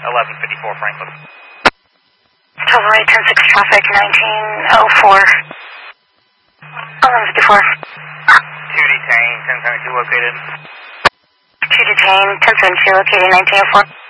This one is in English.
1154 Franklin. Total rate 10-6 traffic, 1904. 1154. 2 detained, 1072 located. 2 detained, 1072 located, 1904.